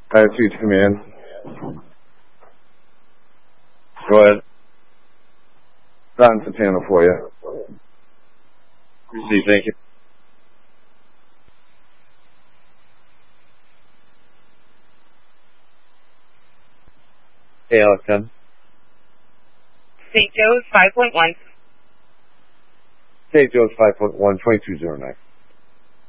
I have 2 man. Go ahead. Rotten the panel for you. Appreciate, thank you. Hey, Alex, St. Joe's 5.1. St. Joe's 5.1, 2209.